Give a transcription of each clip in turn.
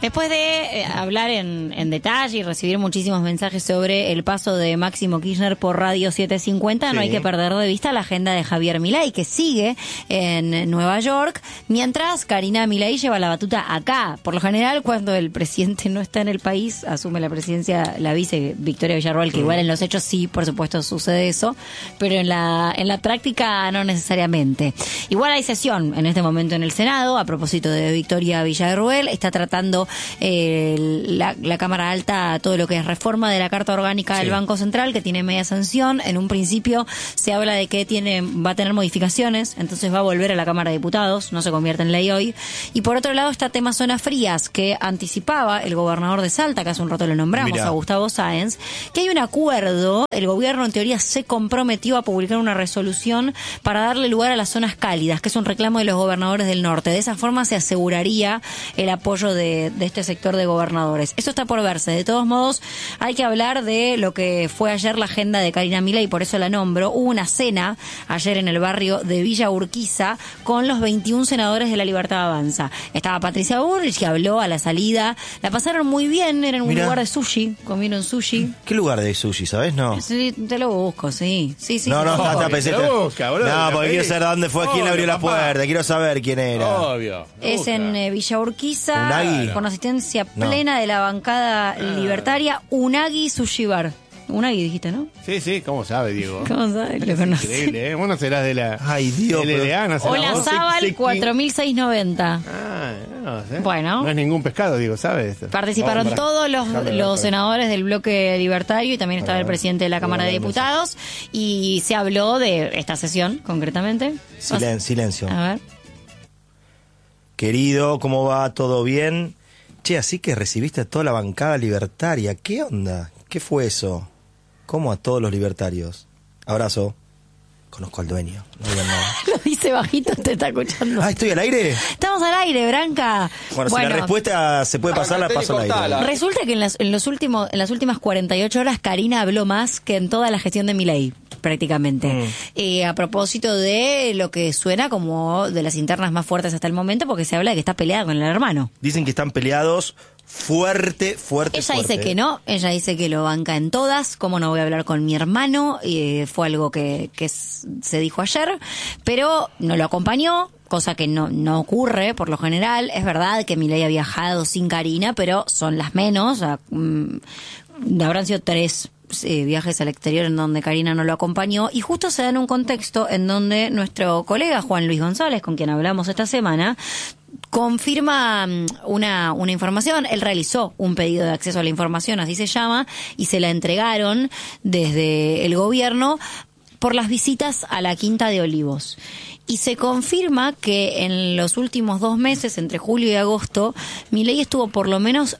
Después de hablar en detalle y recibir muchísimos mensajes sobre el paso de Máximo Kirchner por Radio 750, no hay que perder de vista la agenda de Javier Milei, que sigue en Nueva York, mientras Karina Milei lleva la batuta acá. Por lo general, cuando el presidente no está en el país, asume la presidencia la vice Victoria Villarruel, que igual en los hechos sí, por supuesto, sucede eso, pero en la práctica no necesariamente. Igual hay sesión en este momento en el Senado, a propósito de Victoria Villarruel, está tratando la Cámara Alta todo lo que es reforma de la Carta Orgánica del Banco Central, que tiene media sanción. En un principio se habla de que va a tener modificaciones, entonces va a volver a la Cámara de Diputados, no se convierte en ley hoy. Y por otro lado está tema zonas frías, que anticipaba el gobernador de Salta, que hace un rato lo nombramos, a Gustavo Sáenz, que hay un acuerdo, el gobierno en teoría se comprometió a publicar una resolución para darle lugar a las zonas cálidas, que es un reclamo de los gobernadores del norte. De esa forma se aseguraría el apoyo de este sector de gobernadores. Eso está por verse. De todos modos, hay que hablar de lo que fue ayer la agenda de Karina Milei, por eso la nombro. Hubo una cena ayer en el barrio de Villa Urquiza con los 21 senadores de La Libertad Avanza. Estaba Patricia Bullrich, que habló a la salida. La pasaron muy bien, era en un lugar de sushi, comieron sushi. ¿Qué lugar de sushi, sabes? No. Sí, te lo busco, sí. No, pensé. No, porque quiero saber dónde fue, quién le abrió la puerta, quiero saber quién era. Obvio. Es en Villa Urquiza, Unagi. con asistencia plena de la bancada libertaria, Unagi Sushi Bar. Unagi dijiste, ¿no? Sí, ¿cómo sabe, Diego? ¿Cómo sabe? Lo conocí. Increíble, ¿eh? Vos no serás de la... Ay, Dios. LDA, no serás. O la Zabal, 4.690. No sé. Bueno. No es ningún pescado, Diego, ¿sabes? Participaron todos los senadores del bloque libertario y también estaba el presidente de la Cámara de Diputados y se habló de esta sesión, concretamente. Silencio. A ver. Querido, ¿cómo va? ¿Todo bien? Che, así que recibiste a toda la bancada libertaria. ¿Qué onda? ¿Qué fue eso? ¿Cómo a todos los libertarios? Abrazo. Conozco al dueño. No digan nada. Lo dice bajito, te está escuchando. Ah, ¿estoy al aire? Estamos al aire, Branca. Bueno, si la respuesta se puede pasar, la paso al aire. Resulta que en las últimas 48 horas Karina habló más que en toda la gestión de Milei, prácticamente. A propósito de lo que suena como de las internas más fuertes hasta el momento, porque se habla de que está peleada con el hermano. Dicen que están peleados fuerte. Ella dice que no, ella dice que lo banca en todas. ¿Cómo no voy a hablar con mi hermano? Fue algo que se dijo ayer, pero no lo acompañó, cosa que no ocurre por lo general. Es verdad que Milei ha viajado sin Karina, pero son las menos. Habrán sido 3 viajes al exterior en donde Karina no lo acompañó, y justo se da en un contexto en donde nuestro colega Juan Luis González, con quien hablamos esta semana, confirma una información. Él realizó un pedido de acceso a la información, así se llama, y se la entregaron desde el gobierno por las visitas a la Quinta de Olivos. Y se confirma que en los últimos 2 meses, entre julio y agosto, Milei estuvo por lo menos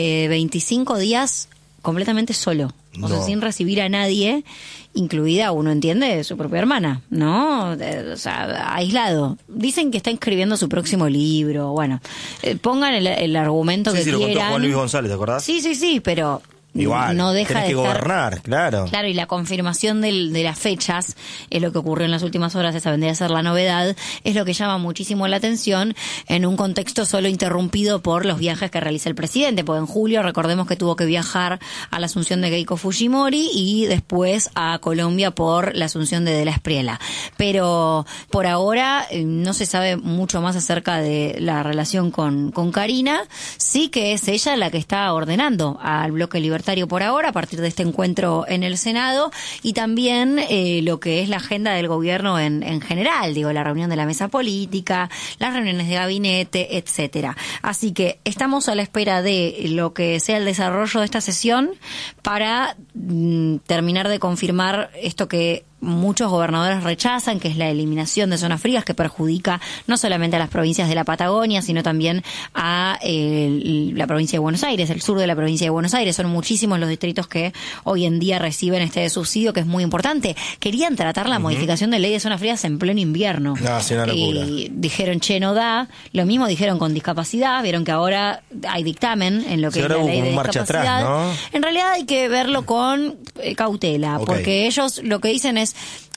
25 días completamente solo. O sea, sin recibir a nadie, incluida, uno entiende, su propia hermana, ¿no? O sea, aislado. Dicen que está escribiendo su próximo libro. Bueno, pongan el argumento que quieran. Sí, lo contó Juan Luis González, ¿te acordás? Sí, pero... Igual, no deja tenés de que gobernar, claro. Claro, y la confirmación de las fechas es lo que ocurrió en las últimas horas, esa vendría a ser la novedad, es lo que llama muchísimo la atención en un contexto solo interrumpido por los viajes que realiza el presidente, porque en julio recordemos que tuvo que viajar a la asunción de Keiko Fujimori y después a Colombia por la asunción de la Espriella. Pero por ahora no se sabe mucho más acerca de la relación con Karina. Sí que es ella la que está ordenando al bloque libertario por ahora, a partir de este encuentro en el Senado, y también lo que es la agenda del gobierno en general, digo, la reunión de la mesa política, las reuniones de gabinete, etcétera. Así que estamos a la espera de lo que sea el desarrollo de esta sesión para terminar de confirmar esto que muchos gobernadores rechazan, que es la eliminación de zonas frías, que perjudica no solamente a las provincias de la Patagonia, sino también a la provincia de Buenos Aires, el sur de la provincia de Buenos Aires. Son muchísimos los distritos que hoy en día reciben este subsidio, que es muy importante. Querían tratar la modificación de ley de zonas frías en pleno invierno. No, sí, una locura. Y dijeron, no da. Lo mismo dijeron con discapacidad. Vieron que ahora hay dictamen en lo que es la ley de discapacidad. Atrás, ¿no? En realidad hay que verlo con cautela, porque ellos lo que dicen es,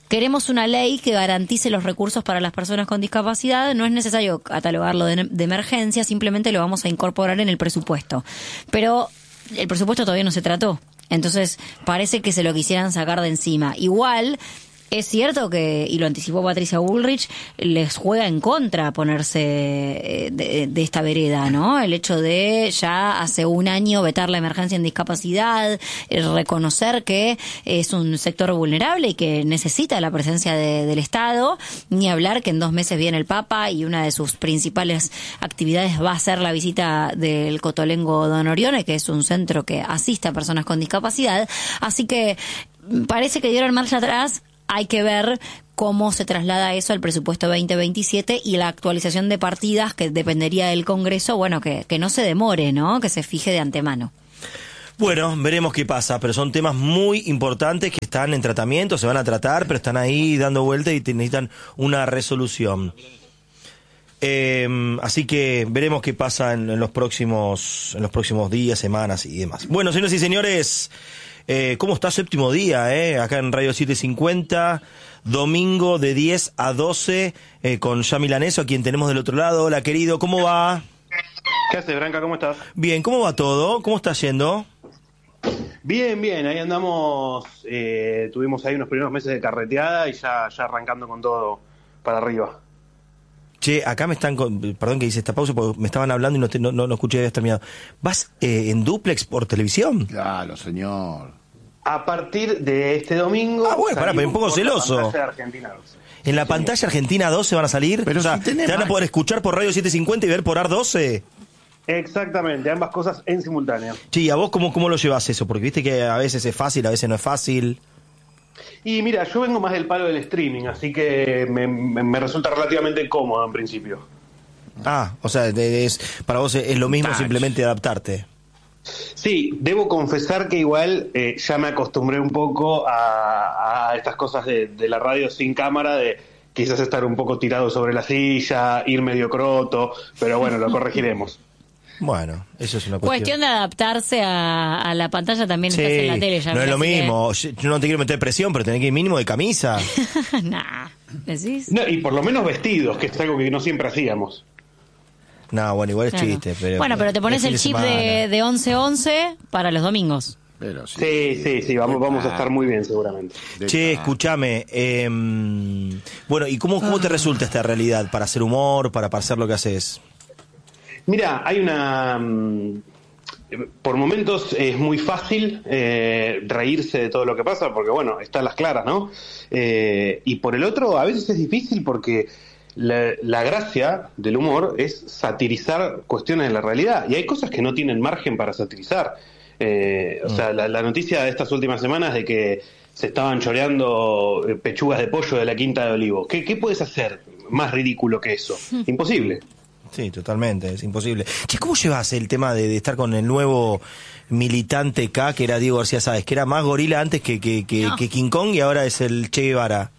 queremos una ley que garantice los recursos para las personas con discapacidad, no es necesario catalogarlo de emergencia, simplemente lo vamos a incorporar en el presupuesto. Pero el presupuesto todavía no se trató, entonces parece que se lo quisieran sacar de encima. Igual, es cierto que, y lo anticipó Patricia Bullrich, les juega en contra ponerse de esta vereda, ¿no? El hecho de ya hace un año vetar la emergencia en discapacidad, reconocer que es un sector vulnerable y que necesita la presencia del Estado, ni hablar que en 2 meses viene el Papa y una de sus principales actividades va a ser la visita del Cotolengo Don Orione, que es un centro que asiste a personas con discapacidad. Así que parece que dieron marcha atrás. Hay que ver cómo se traslada eso al presupuesto 2027 y la actualización de partidas que dependería del Congreso, bueno, que no se demore, ¿no? Que se fije de antemano. Bueno, veremos qué pasa, pero son temas muy importantes que están en tratamiento, se van a tratar, pero están ahí dando vuelta y necesitan una resolución. Así que veremos qué pasa en los próximos días, semanas y demás. Bueno, señores y señores, ¿cómo está séptimo día, acá en Radio 750, domingo de 10 a 12, con Yami Laneso, a quien tenemos del otro lado. Hola, querido, ¿cómo va? ¿Qué haces, Branca? ¿Cómo estás? Bien, ¿cómo va todo? ¿Cómo está yendo? Bien, bien, ahí andamos, tuvimos ahí unos primeros meses de carreteada y ya arrancando con todo para arriba. Che, acá me están, perdón que hice esta pausa porque me estaban hablando y no escuché, habías terminado. ¿Vas en duplex por televisión? Claro, señor. A partir de este domingo... Ah, bueno, pará, pero un poco celoso. En la pantalla Argentina 12. ¿En la pantalla Argentina 12 van a salir? Pero o sea, si tenés ¿te van a más. poder escuchar por Radio 750 y ver por AR12? Exactamente, ambas cosas en simultáneo. Sí, ¿a vos cómo lo llevas eso? Porque viste que a veces es fácil, a veces no es fácil. Y mira, yo vengo más del palo del streaming, así que me resulta relativamente cómodo en principio. Ah, o sea, para vos es lo mismo Touch. simplemente adaptarte. Sí, debo confesar que igual ya me acostumbré un poco a estas cosas de la radio sin cámara, de quizás estar un poco tirado sobre la silla, ir medio croto, pero bueno, lo corregiremos. Bueno, eso es una Cuestión de adaptarse a la pantalla también Sí, estás en la tele. Ya no es lo así que- mismo. Yo no te quiero meter presión, pero tenés que ir mínimo de camisa. Nah, ¿decís? No, y por lo menos vestidos, que es algo que no siempre hacíamos. No, bueno, igual es Claro. chiste. Pero Bueno, pero te pones fin el chip semana. de 11-11 para los domingos. Pero sí. Sí, vamos a estar muy bien seguramente. Che, escúchame. Bueno, ¿y cómo te resulta esta realidad? ¿Para hacer humor? ¿Para hacer lo que haces? Mira, hay una... por momentos es muy fácil reírse de todo lo que pasa, porque bueno, están las claras, ¿no? Y por el otro, a veces es difícil porque la gracia del humor es satirizar cuestiones de la realidad, y hay cosas que no tienen margen para satirizar. O sea, la noticia de estas últimas semanas de que se estaban choreando pechugas de pollo de la Quinta de Olivos. ¿Qué puedes hacer más ridículo que eso? Imposible. Sí, totalmente, es imposible. Che, ¿cómo llevas el tema de estar con el nuevo militante K, que era Diego García Sáez, que era más gorila antes que King Kong y ahora es el Che Guevara?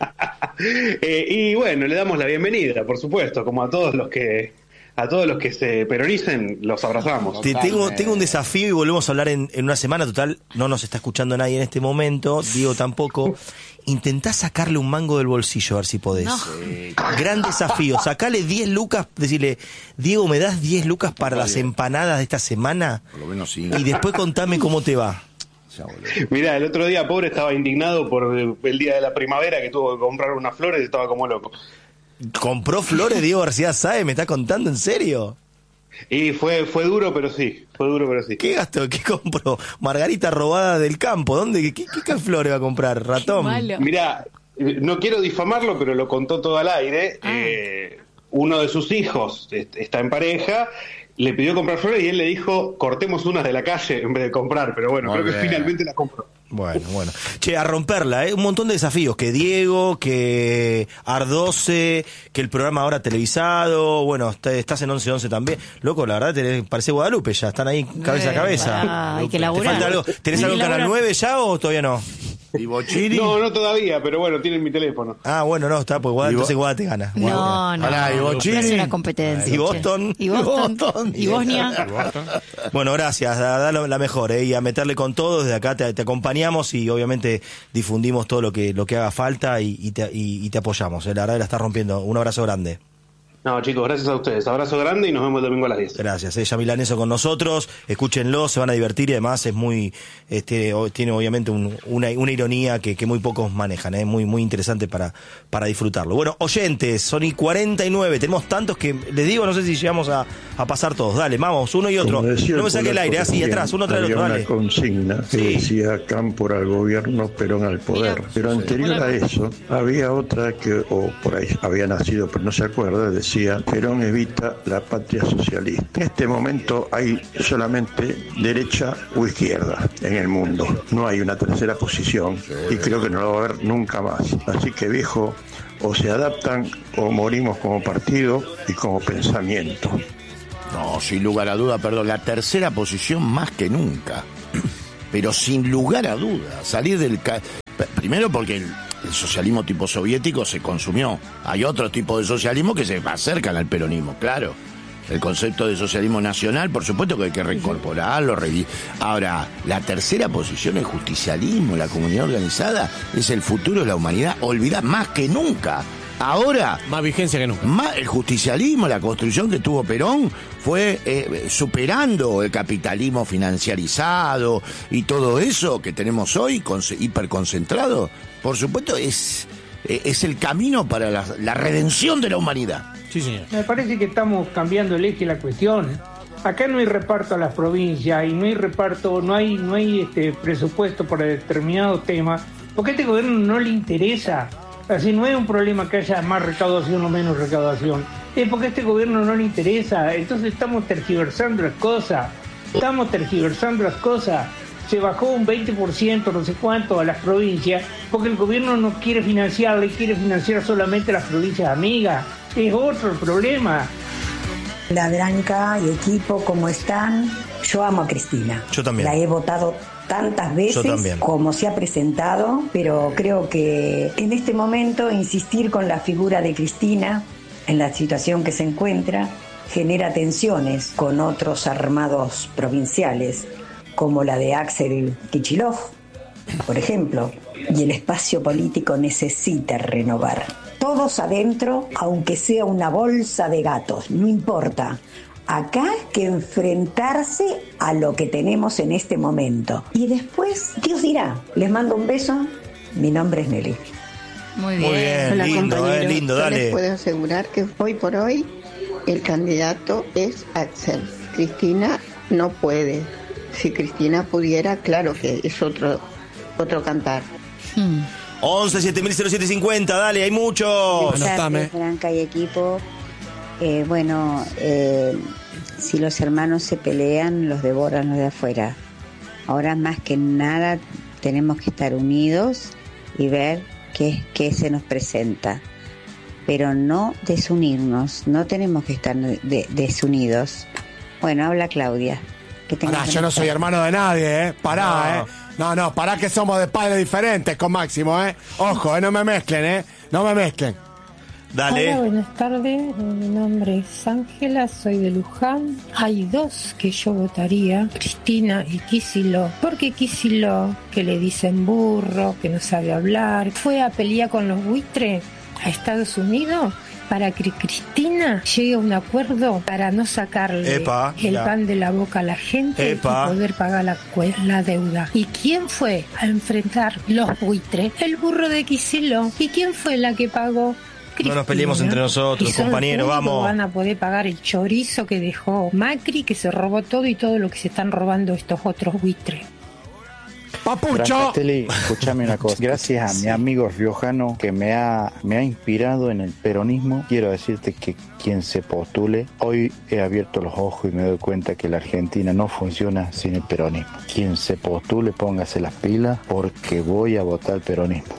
Y bueno, le damos la bienvenida, por supuesto, como a todos los que se peronicen, los abrazamos. Tengo un desafío y volvemos a hablar en una semana. Total, no nos está escuchando nadie en este momento, Diego tampoco. Intentá sacarle un mango del bolsillo, a ver si podés. No. Gran desafío, sacale 10 lucas, decirle, Diego, ¿me das 10 lucas para las empanadas de esta semana? Por lo menos sí. Y después contame cómo te va. Ya, boludo. Mirá, el otro día, pobre, estaba indignado por el día de la primavera, que tuvo que comprar unas flores y estaba como loco. ¿Compró flores Diego García Sáez? ¿Me está contando en serio? Y fue duro, pero sí. ¿Qué gastó? ¿Qué compró? Margarita robada del campo. ¿Dónde? ¿Qué flores va a comprar? ¿Ratón? Malo. Mirá, no quiero difamarlo, pero lo contó todo al aire. Uno de sus hijos está en pareja, le pidió comprar flores y él le dijo, cortemos unas de la calle en vez de comprar. Pero bueno, Muy creo que bien. finalmente la compró. Bueno. Che, a romperla, un montón de desafíos. Que Diego, que AR12, que el programa ahora televisado. Bueno, estás en 11-11 también. Loco, la verdad, parece Guadalupe ya. Están ahí cabeza a cabeza. Hay que ¿Te laburar. falta algo? ¿Tenés Hay algo en que Canal laburar. 9 ya o todavía no? ¿Y Bochini? No todavía, pero bueno, tienen mi teléfono. Ah, bueno, no, está, pues entonces Guada te gana. No, Pará, ¿y Bochini? es una competencia. ¿Y Boston? ¿Y Boston? ¿Y Bosnia? Bueno, gracias, da la mejor, y a meterle con todo, desde acá te acompañamos y obviamente difundimos todo lo que haga falta y te apoyamos, la verdad la estás rompiendo. Un abrazo grande. No, chicos, gracias a ustedes. Abrazo grande y nos vemos el domingo a las 10. Gracias, Yamil Laneso con nosotros. Escúchenlo, se van a divertir y además es muy, tiene obviamente una ironía que muy pocos manejan, muy interesante para disfrutarlo. Bueno, oyentes, son y 49, tenemos tantos que les digo, no sé si llegamos a pasar todos. Dale, vamos, uno y otro. No me saque el aire, así atrás, uno tras el otro, dale. Había una consigna que decía Cámpora al gobierno, Perón al poder. Pero anterior a eso, había otra que, o por ahí había nacido, pero no se acuerda, decía Perón evita la patria socialista. En este momento hay solamente derecha o izquierda en el mundo. No hay una tercera posición y creo que no lo va a haber nunca más. Así que, viejo, o se adaptan o morimos como partido y como pensamiento. No, sin lugar a duda, perdón, la tercera posición más que nunca. Pero sin lugar a duda, salir del... Primero porque el socialismo tipo soviético se consumió. Hay otro tipo de socialismo que se acercan al peronismo, claro. El concepto de socialismo nacional, por supuesto que hay que reincorporarlo. Ahora, la tercera posición, el justicialismo, la comunidad organizada, es el futuro de la humanidad. Olvidad más que nunca. Ahora, más vigencia que nunca. El justicialismo, la construcción que tuvo Perón fue superando el capitalismo financiarizado y todo eso que tenemos hoy, hiperconcentrado. Por supuesto, es el camino para la redención de la humanidad. Sí, señor. Me parece que estamos cambiando el eje de la cuestión. Acá no hay reparto a las provincias y no hay reparto, no hay presupuesto para determinado tema, porque a este gobierno no le interesa. Así no es un problema que haya más recaudación o menos recaudación, es porque a este gobierno no le interesa. Entonces estamos tergiversando las cosas. Se bajó un 20%, no sé cuánto, a las provincias, porque el gobierno no quiere financiarle, quiere financiar solamente las provincias amigas. Es otro el problema. La Branca y equipo, ¿cómo están? Yo amo a Cristina. Yo también. La he votado tantas veces como se ha presentado, pero creo que en este momento insistir con la figura de Cristina en la situación que se encuentra genera tensiones con otros armados provinciales, como la de Axel Kicillof, por ejemplo, y el espacio político necesita renovar. Todos adentro, aunque sea una bolsa de gatos, no importa. Acá que enfrentarse a lo que tenemos en este momento. Y después, Dios dirá. Les mando un beso. Mi nombre es Nelly. Muy bien. Hola, lindo, dale. Yo les puedo asegurar que hoy por hoy el candidato es Axel. Cristina no puede. Si Cristina pudiera, claro que es otro cantar. 11 700750, dale, hay muchos. Anotame. Branca y equipo. Si los hermanos se pelean, los devoran los de afuera. Ahora más que nada tenemos que estar unidos y ver qué se nos presenta. Pero no desunirnos, no tenemos que estar desunidos. Bueno, habla Claudia. Pará, yo no soy hermano de nadie, pará, No, pará que somos de padres diferentes con Máximo, Ojo, no me mezclen, no me mezclen. Dale. Hola, buenas tardes. Mi nombre es Ángela, soy de Luján. Hay dos que yo votaría, Cristina y Kicillof. Porque Kicillof, que le dicen burro, que no sabe hablar, fue a pelear con los buitres a Estados Unidos para que Cristina llegue a un acuerdo para no sacarle el pan de la boca a la gente y poder pagar la deuda. ¿Y quién fue a enfrentar los buitres? El burro de Kicillof. ¿Y quién fue la que pagó? Cristina. No nos peleemos entre nosotros, compañeros, vamos. Van a poder pagar el chorizo que dejó Macri, que se robó todo y todo lo que se están robando estos otros buitres. ¡Papucho! Castelli, escúchame una cosa. Gracias a mi amigo riojano que me ha inspirado en el peronismo, quiero decirte que quien se postule, hoy he abierto los ojos y me doy cuenta que la Argentina no funciona sin el peronismo. Quien se postule, póngase las pilas porque voy a votar el peronismo.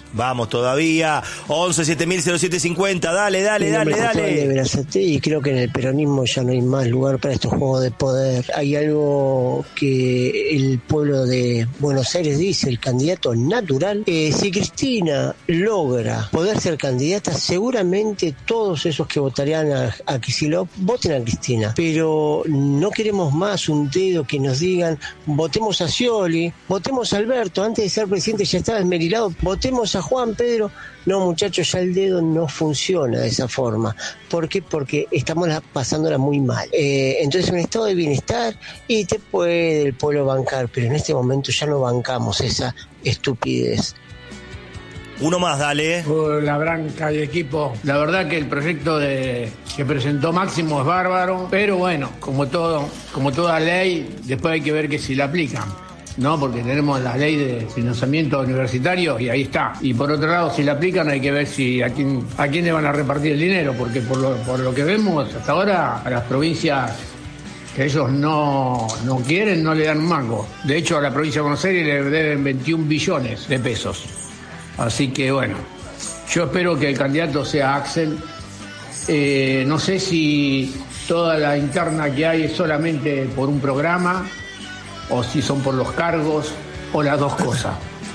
Vamos todavía. 11 7000 0750. Dale. De Berazategui, y creo que en el peronismo ya no hay más lugar para estos juegos de poder. Hay algo que el pueblo de Buenos Aires dice, el candidato natural. Si Cristina logra poder ser candidata, seguramente todos esos que votarían a Kicillof voten a Cristina. Pero no queremos más un dedo que nos digan, votemos a Scioli, votemos a Alberto, antes de ser presidente ya estaba esmerilado, votemos a Juan Pedro. No, muchachos, ya el dedo no funciona de esa forma. ¿Por qué? Porque estamos pasándola muy mal. Entonces, un estado de bienestar, y te puede el pueblo bancar, pero en este momento ya no bancamos esa estupidez. Uno más, dale. La Branca y equipo. La verdad que el proyecto que presentó Máximo es bárbaro, pero bueno, como toda ley, después hay que ver que si la aplican. No, porque tenemos la ley de financiamiento universitario y ahí está. Y por otro lado, si la aplican, hay que ver si a quién le van a repartir el dinero, porque por lo que vemos hasta ahora, a las provincias que ellos no quieren, no le dan un mango. De hecho, a la provincia de Buenos Aires le deben 21 billones de pesos. Así que bueno, yo espero que el candidato sea Axel. No sé si toda la interna que hay es solamente por un programa, o si son por los cargos, o las dos cosas.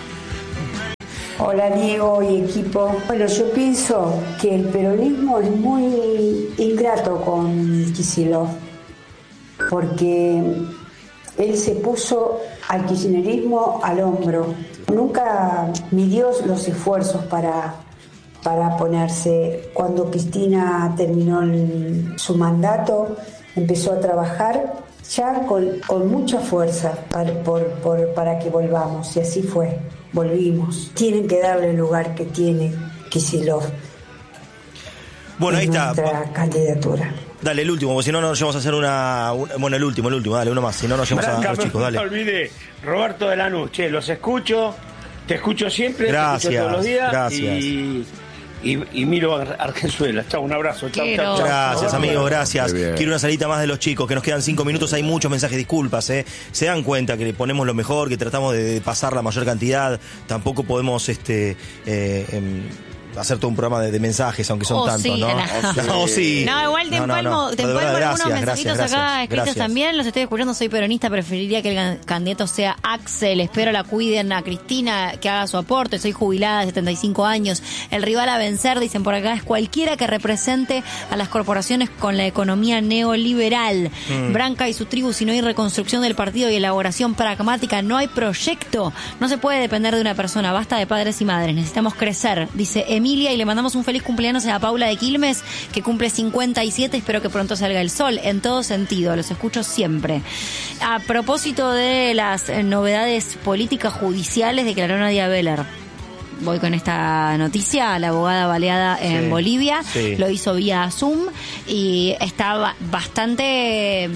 Hola Diego y equipo. Bueno, yo pienso que el peronismo es muy ingrato con Kicillof, porque él se puso al kirchnerismo al hombro. Nunca midió los esfuerzos para ponerse. Cuando Cristina terminó su mandato, empezó a trabajar ya con mucha fuerza para que volvamos, y así fue, volvimos. Tienen que darle el lugar que tiene Kicillof. Bueno, ahí está. Nuestra candidatura. Dale, el último, porque si no nos vamos a hacer bueno, el último, dale, uno más, si no nos llevamos a los chicos, dale. No olvide, Roberto de Lanús, los escucho, te escucho siempre, gracias, te escucho todos los días. Gracias. Y miro a Argenzuela. Chao, un abrazo. Chao. Gracias, amigos, gracias. Quiero una salita más de los chicos, que nos quedan 5 minutos, hay muchos mensajes, disculpas, Se dan cuenta que le ponemos lo mejor, que tratamos de pasar la mayor cantidad, tampoco podemos hacer todo un programa de mensajes, aunque son tantos, sí, ¿no? Sí. No, igual te empalmo algunos mensajitos acá escritos también, los estoy escuchando, soy peronista, preferiría que el candidato sea Axel, espero la cuiden a Cristina, que haga su aporte, soy jubilada de 75 años, el rival a vencer, dicen por acá, es cualquiera que represente a las corporaciones con la economía neoliberal. Branca y su tribu, si no hay reconstrucción del partido y elaboración pragmática, no hay proyecto, no se puede depender de una persona, basta de padres y madres, necesitamos crecer, dice Emilia, y le mandamos un feliz cumpleaños a Paula de Quilmes, que cumple 57, espero que pronto salga el sol, en todo sentido, los escucho siempre. A propósito de las novedades políticas judiciales, declaró Nadia Beller. Voy con esta noticia, la abogada baleada en Bolivia, lo hizo vía Zoom y estaba bastante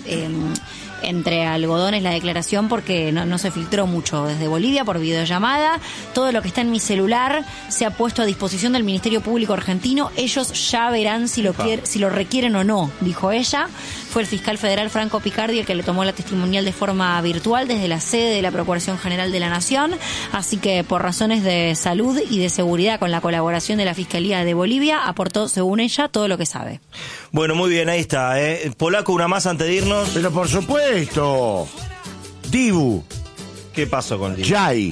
entre algodones la declaración, porque no se filtró mucho desde Bolivia por videollamada. Todo lo que está en mi celular se ha puesto a disposición del Ministerio Público argentino. Ellos ya verán si lo requieren o no, dijo ella. Fue el fiscal federal Franco Picardi el que le tomó la testimonial de forma virtual desde la sede de la Procuración General de la Nación. Así que por razones de salud y de seguridad, con la colaboración de la Fiscalía de Bolivia, aportó, según ella, todo lo que sabe. Bueno, muy bien, ahí está. Polaco, una más antes de irnos. Pero por supuesto. Dibu. ¿Qué pasó con Dibu? Jai.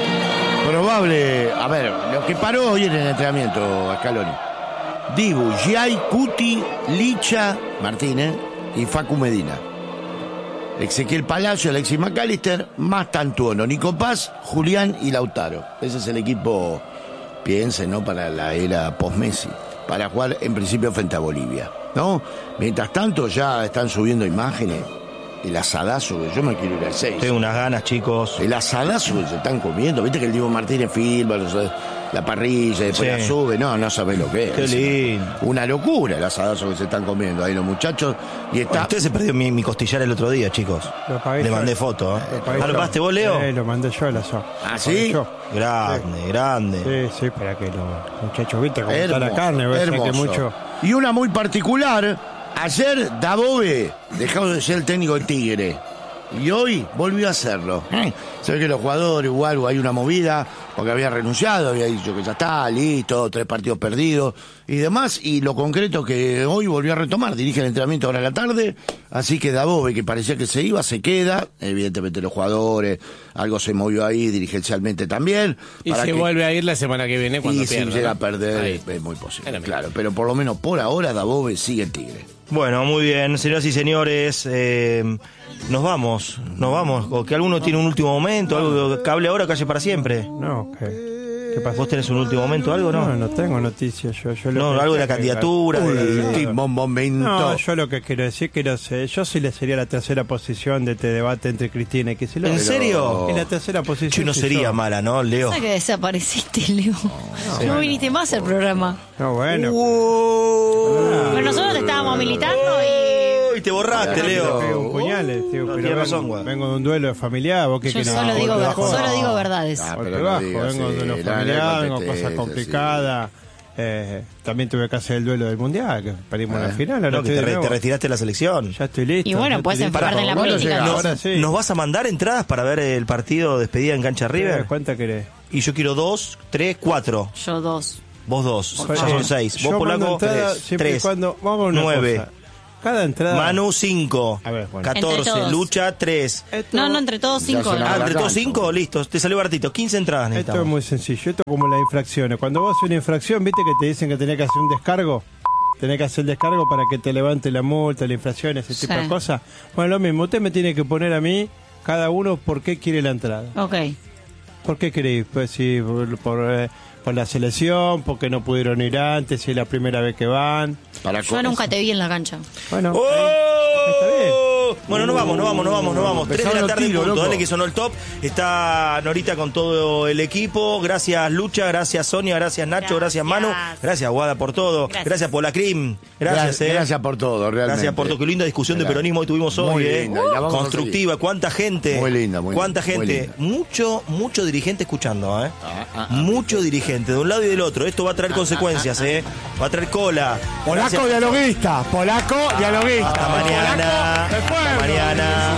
Probable. A ver, lo que paró hoy en el entrenamiento, Scaloni. Dibu, Jai, Cuti, Licha, Martínez y Facu Medina. Ezequiel Palacio, Alexis McAllister, más Tantuono, Nico Paz, Julián y Lautaro. Ese es el equipo, piensen, ¿no? Para la era post-Messi. Para jugar en principio frente a Bolivia, ¿no? Mientras tanto ya están subiendo imágenes. El asadazo, que yo me quiero ir al 6. Tengo unas ganas, chicos. El asadazo que se están comiendo. Viste que el Diego Martínez filma la parrilla, después la sube. No sabés lo que es. Qué lindo. Una locura el asadazo que se están comiendo ahí los muchachos. Y está... Usted se perdió mi costillar el otro día, chicos. Le mandé foto. ¿Lo pagaste vos, Leo? Lo mandé yo el asado. ¿Ah, sí? Grande. Sí, para que los muchachos, viste, como está la carne, ves que mucho. Y una muy particular. Ayer Dabove dejó de ser el técnico de Tigre Y hoy volvió a hacerlo. Se ve que los jugadores o algo, hay una movida, porque había renunciado, había dicho que ya está, listo, 3 partidos perdidos y demás. Y lo concreto que hoy volvió a retomar, dirige el entrenamiento ahora en la tarde, así que Dabove, que parecía que se iba, se queda. Evidentemente los jugadores, algo se movió ahí dirigencialmente también. Y se vuelve a ir la semana que viene cuando pierda. Y si llega a perder, es muy posible, claro. Pero por lo menos por ahora Dabove sigue el Tigre. Bueno, muy bien, señoras y señores, nos vamos, o que alguno tiene un último momento, algo que hable ahora, calle para siempre. No, ¿qué pasa? ¿Vos tenés un último momento, algo, no? No tengo noticias, yo no, algo de la candidatura. No, yo lo que quiero decir, yo sí le sería la tercera posición de este debate entre Cristina y Kicillof. ¿En serio? En la tercera posición. No sería mala, ¿no, Leo? ¿Sabes que desapareciste, Leo? No viniste más al programa. No, bueno. Pero nosotros te estábamos militando y te borraste, Leo. Puñales, tío, no, pero vengo de un duelo familiar. ¿Vos qué yo solo digo verdades. Vengo de un duelo familiar, vengo cosas complicadas. También tuve que hacer el duelo del mundial, que perdimos la final. No, que te retiraste de la selección. Ya estoy listo. Y bueno, puedes enfocarte en la política. Ahora sí. ¿Nos vas a mandar entradas para ver el partido despedida en Cancha River? ¿Cuántas querés? Y yo quiero 2, 3, 4. Yo 2. Vos 2. Ya son 6. Vos, Polaco, 3. Vamos a una 9. Cosa. Cada entrada. Manu 5. A ver, bueno. 14. Lucha 3. No, entre todos 5. Entre todos 5, listo. Te salió baratito. 15 entradas necesitamos. Esto es muy sencillo. Esto es como las infracciones. Cuando vos haces una infracción, viste que te dicen que tenés que hacer un descargo. Tenés que hacer el descargo para que te levante la multa, la infracción, ese tipo de cosas. Bueno, lo mismo. Usted me tiene que poner a mí, cada uno, por qué quiere la entrada. Ok. ¿Por qué queréis? Pues sí, por la selección, porque no pudieron ir antes, si es la primera vez que van. Yo nunca te vi en la cancha. Bueno, está bien. Bueno, nos vamos. 3 de la tarde, punto. Dale que sonó el top. Está Norita con todo el equipo. Gracias, Lucha. Gracias, Sonia. Gracias, Nacho. Gracias, Manu. Gracias, Guada, por todo. Gracias por la Crim. Gracias por todo, realmente. Gracias por todo. Qué linda discusión de peronismo que tuvimos hoy. Muy linda. Constructiva. ¿Cuánta gente? Muy linda. ¿Cuánta gente? Mucho dirigente escuchando, mucho dirigente, de un lado y del otro. Esto va a traer consecuencias, Va a traer cola. Polaco dialoguista. Hasta mañana. Hasta mañana.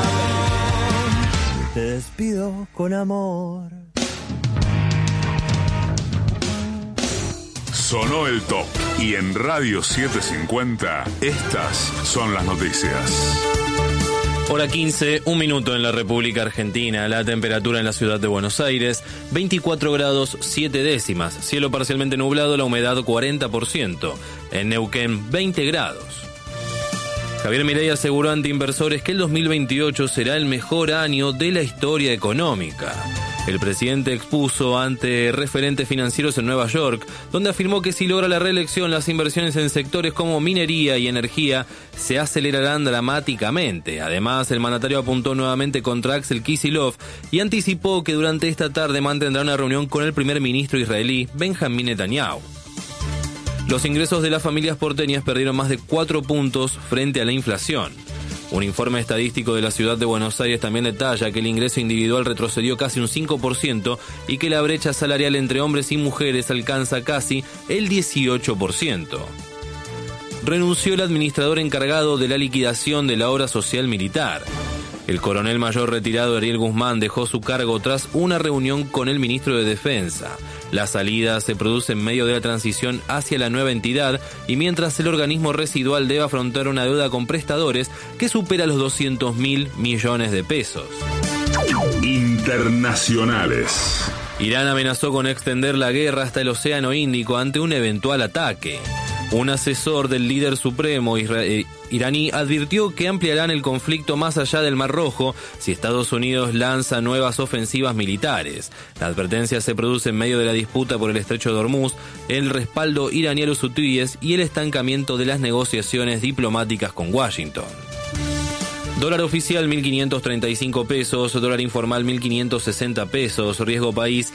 Te despido con amor. Sonó el top. Y en Radio 750, estas son las noticias. Hora 15, 1 minuto en la República Argentina. La temperatura en la ciudad de Buenos Aires, 24 grados 7 décimas. Cielo parcialmente nublado, la humedad 40%. En Neuquén, 20 grados. Javier Milei aseguró ante inversores que el 2028 será el mejor año de la historia económica. El presidente expuso ante referentes financieros en Nueva York, donde afirmó que si logra la reelección, las inversiones en sectores como minería y energía se acelerarán dramáticamente. Además, el mandatario apuntó nuevamente contra Axel Kicillof y anticipó que durante esta tarde mantendrá una reunión con el primer ministro israelí, Benjamín Netanyahu. Los ingresos de las familias porteñas perdieron más de 4 puntos frente a la inflación. Un informe estadístico de la ciudad de Buenos Aires también detalla que el ingreso individual retrocedió casi un 5% y que la brecha salarial entre hombres y mujeres alcanza casi el 18%. Renunció el administrador encargado de la liquidación de la obra social militar. El coronel mayor retirado Ariel Guzmán dejó su cargo tras una reunión con el ministro de Defensa. La salida se produce en medio de la transición hacia la nueva entidad y mientras el organismo residual debe afrontar una deuda con prestadores que supera los 200.000 millones de pesos. Internacionales. Irán amenazó con extender la guerra hasta el Océano Índico ante un eventual ataque. Un asesor del líder supremo iraní advirtió que ampliarán el conflicto más allá del Mar Rojo si Estados Unidos lanza nuevas ofensivas militares. La advertencia se produce en medio de la disputa por el estrecho de Hormuz, el respaldo iraní a los hutíes y el estancamiento de las negociaciones diplomáticas con Washington. Dólar oficial 1.535 pesos, dólar informal 1.560 pesos, riesgo país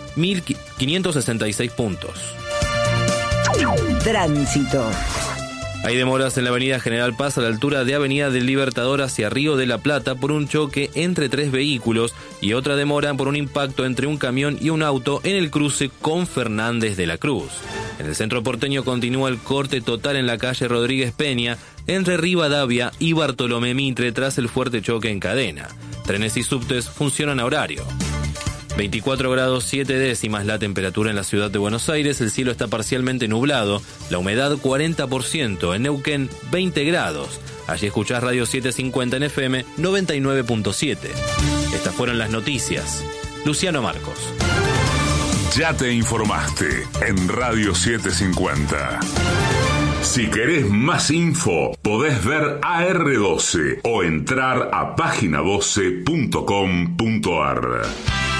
1.566 puntos. Tránsito. Hay demoras en la avenida General Paz a la altura de Avenida del Libertador hacia Río de la Plata por un choque entre 3 vehículos y otra demora por un impacto entre un camión y un auto en el cruce con Fernández de la Cruz. En el centro porteño continúa el corte total en la calle Rodríguez Peña entre Rivadavia y Bartolomé Mitre tras el fuerte choque en cadena. Trenes y subtes funcionan a horario. 24 grados 7 décimas la temperatura en la ciudad de Buenos Aires, el cielo está parcialmente nublado, la humedad 40%, en Neuquén 20 grados. Allí escuchás Radio 750 en FM 99.7. Estas fueron las noticias. Luciano Marcos. Ya te informaste en Radio 750. Si querés más info, podés ver AR12 o entrar a página12.com.ar.